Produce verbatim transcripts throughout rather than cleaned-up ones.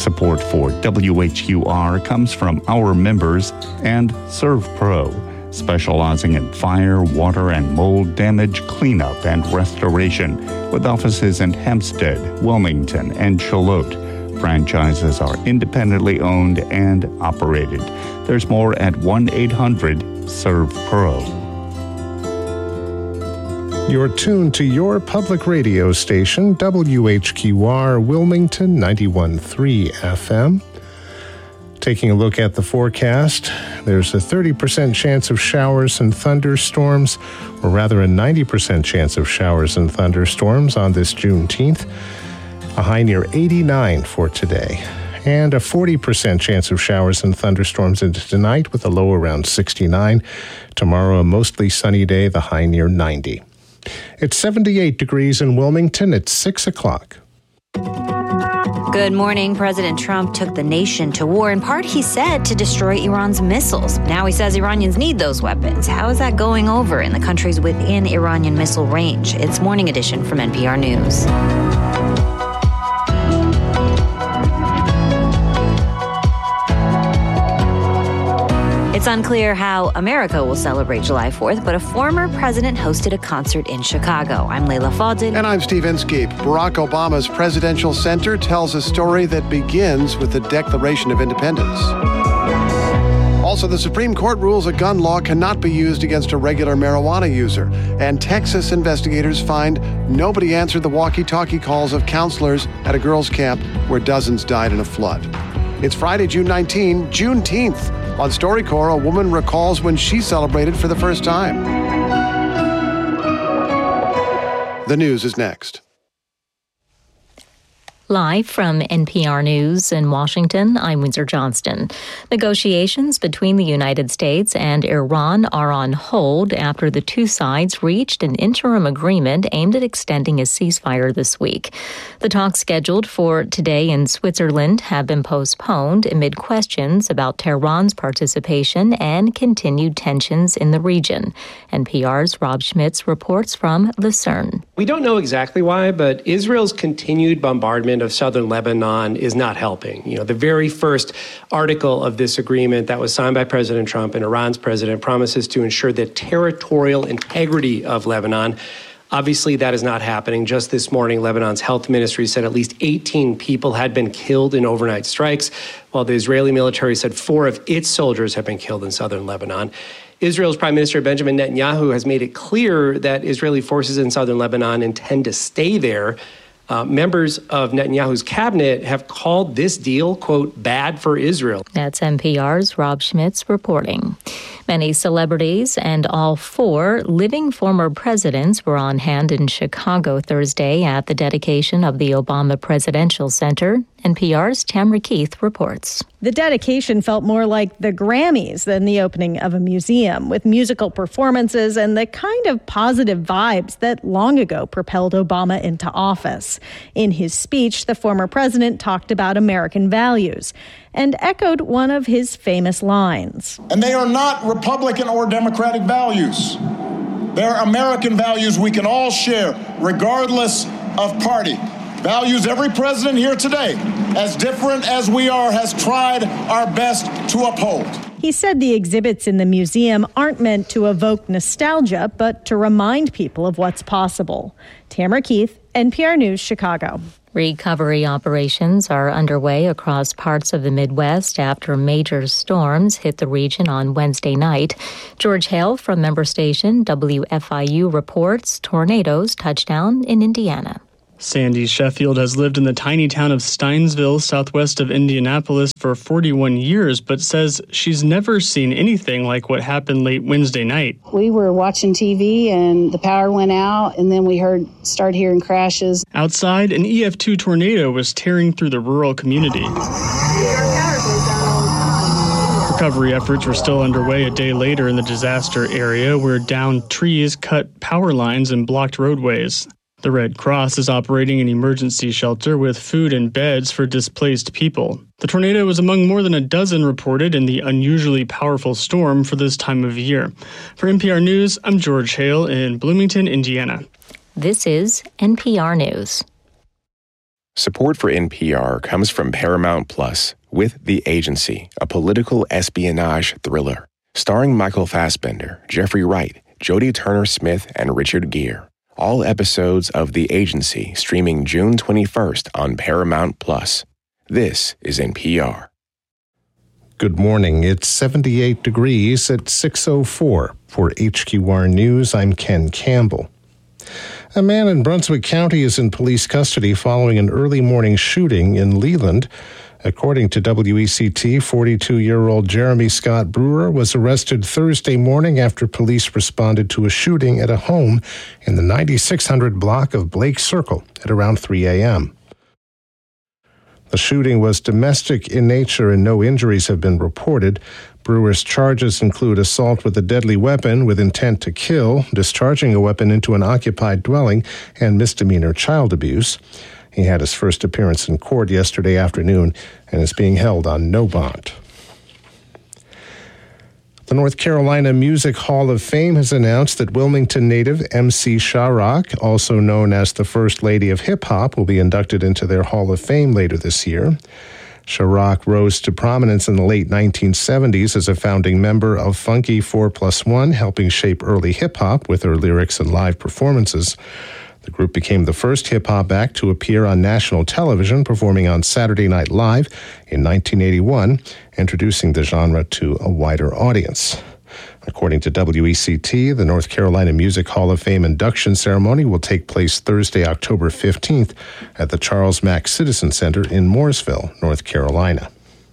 Support for W H Q R comes from our members and ServPro, specializing in fire, water, and mold damage cleanup and restoration, with offices in Hempstead, Wilmington, and Charlotte. Franchises are independently owned and operated. There's more at one eight hundred serve pro. You're tuned to your public radio station, W H Q R Wilmington ninety-one point three F M. Taking a look at the forecast, there's a thirty percent chance of showers and thunderstorms, or rather a ninety percent chance of showers and thunderstorms on this Juneteenth. A high near eighty-nine for today, and a forty percent chance of showers and thunderstorms into tonight with a low around sixty-nine. Tomorrow, a mostly sunny day, the high near ninety. It's seventy-eight degrees in Wilmington at six o'clock. Good morning. President Trump took the nation to war, in part, he said, to destroy Iran's missiles. Now he says Iranians need those weapons. How is that going over in the countries within Iranian missile range? It's Morning Edition from N P R News. It's unclear how America will celebrate July fourth, but a former president hosted a concert in Chicago. I'm Layla Fadil. And I'm Steve Inskeep. Barack Obama's Presidential Center tells a story that begins with the Declaration of Independence. Also, the Supreme Court rules a gun law cannot be used against a regular marijuana user. And Texas investigators find nobody answered the walkie-talkie calls of counselors at a girls' camp where dozens died in a flood. It's Friday, June nineteenth, Juneteenth. On StoryCorps, a woman recalls when she celebrated for the first time. The news is next. Live from N P R News in Washington, I'm Windsor Johnston. Negotiations between the United States and Iran are on hold after the two sides reached an interim agreement aimed at extending a ceasefire this week. The talks scheduled for today in Switzerland have been postponed amid questions about Tehran's participation and continued tensions in the region. N P R's Rob Schmitz reports from Lucerne. We don't know exactly why, but Israel's continued bombardment of southern Lebanon is not helping. You know, the very first article of this agreement that was signed by President Trump and Iran's president promises to ensure the territorial integrity of Lebanon. Obviously, that is not happening. Just this morning, Lebanon's health ministry said at least eighteen people had been killed in overnight strikes, while the Israeli military said four of its soldiers have been killed in southern Lebanon. Israel's Prime Minister Benjamin Netanyahu has made it clear that Israeli forces in southern Lebanon intend to stay there. Uh, members of Netanyahu's cabinet have called this deal, quote, bad for Israel. That's N P R's Rob Schmitz reporting. Many celebrities and all four living former presidents were on hand in Chicago Thursday at the dedication of the Obama Presidential Center. N P R's Tamara Keith reports. The dedication felt more like the Grammys than the opening of a museum, with musical performances and the kind of positive vibes that long ago propelled Obama into office. In his speech, the former president talked about American values and echoed one of his famous lines. And they are not Republican or Democratic values. They're American values we can all share, regardless of party. Values every president here today, as different as we are, has tried our best to uphold. He said the exhibits in the museum aren't meant to evoke nostalgia, but to remind people of what's possible. Tamara Keith, N P R News, Chicago. Recovery operations are underway across parts of the Midwest after major storms hit the region on Wednesday night. George Hale from member station W F I U reports tornadoes touched down in Indiana. Sandy Sheffield has lived in the tiny town of Steinsville, southwest of Indianapolis, for forty-one years, but says she's never seen anything like what happened late Wednesday night. We were watching T V and the power went out, and then we heard start hearing crashes. Outside, an E F two tornado was tearing through the rural community. Recovery efforts were still underway a day later in the disaster area, where downed trees cut power lines and blocked roadways. The Red Cross is operating an emergency shelter with food and beds for displaced people. The tornado was among more than a dozen reported in the unusually powerful storm for this time of year. For N P R News, I'm George Hale in Bloomington, Indiana. This is N P R News. Support for N P R comes from Paramount Plus with The Agency, a political espionage thriller. Starring Michael Fassbender, Jeffrey Wright, Jodie Turner-Smith, and Richard Gere. All episodes of The Agency streaming June twenty-first on Paramount Plus. This is N P R. Good morning. It's seventy-eight degrees at six oh four. For H Q R News, I'm Ken Campbell. A man in Brunswick County is in police custody following an early morning shooting in Leland. According to W E C T, forty-two-year-old Jeremy Scott Brewer was arrested Thursday morning after police responded to a shooting at a home in the ninety-six hundred block of Blake Circle at around three a.m. The shooting was domestic in nature and no injuries have been reported. Brewer's charges include assault with a deadly weapon with intent to kill, discharging a weapon into an occupied dwelling, and misdemeanor child abuse. He had his first appearance in court yesterday afternoon and is being held on no bond. The North Carolina Music Hall of Fame has announced that Wilmington native M C Sha-Rock, also known as the First Lady of Hip Hop, will be inducted into their Hall of Fame later this year. Sha-Rock rose to prominence in the late nineteen seventies as a founding member of Funky four plus one, helping shape early hip-hop with her lyrics and live performances. The group became the first hip-hop act to appear on national television, performing on Saturday Night Live in nineteen eighty-one, introducing the genre to a wider audience. According to W E C T, the North Carolina Music Hall of Fame induction ceremony will take place Thursday, October fifteenth at the Charles Mack Citizen Center in Mooresville, North Carolina.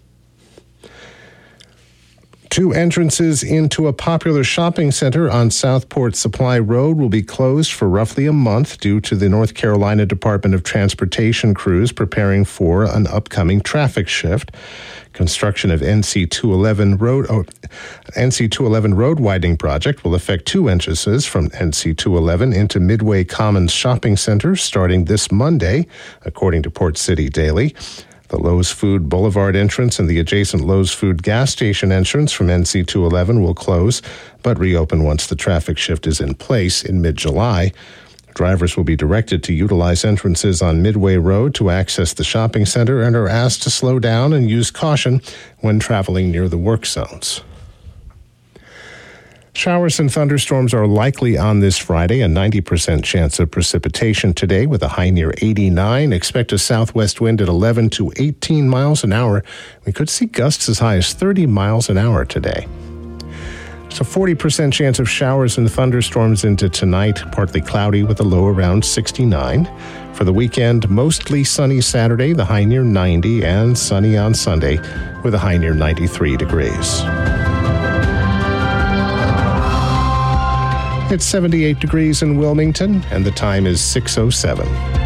Two entrances into a popular shopping center on Southport Supply Road will be closed for roughly a month due to the North Carolina Department of Transportation crews preparing for an upcoming traffic shift. Construction of N C two eleven road oh, N C two eleven road widening project will affect two entrances from N C two eleven into Midway Commons Shopping Center starting this Monday, according to Port City Daily. The Lowe's Food Boulevard entrance and the adjacent Lowe's Food gas station entrance from N C two eleven will close, but reopen once the traffic shift is in place in mid-July. Drivers will be directed to utilize entrances on Midway Road to access the shopping center and are asked to slow down and use caution when traveling near the work zones. Showers and thunderstorms are likely on this Friday, a ninety percent chance of precipitation today with a high near eighty-nine. Expect a southwest wind at eleven to eighteen miles an hour. We could see gusts as high as thirty miles an hour today. It's a forty percent chance of showers and thunderstorms into tonight, partly cloudy with a low around sixty-nine. For the weekend, mostly sunny Saturday, the high near ninety, and sunny on Sunday with a high near ninety-three degrees. It's seventy-eight degrees in Wilmington, and the time is six oh seven.